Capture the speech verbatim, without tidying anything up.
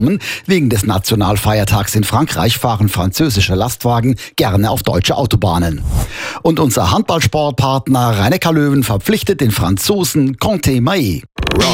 Wegen des Nationalfeiertags in Frankreich fahren französische Lastwagen gerne auf deutsche Autobahnen. Und unser Handballsportpartner Rhein-Neckar Löwen verpflichtet den Franzosen Conte Maillet.